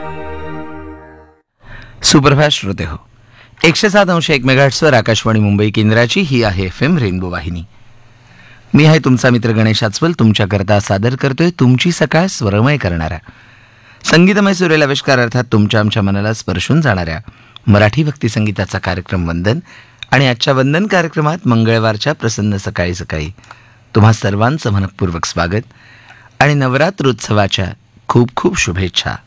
सुप्रभात श्रोते हो. 107.1 मेगाहर्ट्झवर आकाशवाणी मुंबई केंद्राची ही आहे FM रेनबो वाहिनी. मी आहे तुमचा मित्र गणेश आचवल. तुमच्याकरता सादर करतोय तुमची सकाळ स्वरमय करणारा, संगीतमय सुरेल आविष्कार अर्थात तुमच्या आमच्या मनाला स्पर्शून जाणाऱ्या मराठी भक्तिसंगीताचा कार्यक्रम वंदन. आणि आजच्या वंदन कार्यक्रमात मंगळवारच्या प्रसन्न सकाळी सकाळी तुम्हा सर्वांचं मनपूर्वक स्वागत आणि नवरात्रोत्सवाच्या खूप खूप शुभेच्छा.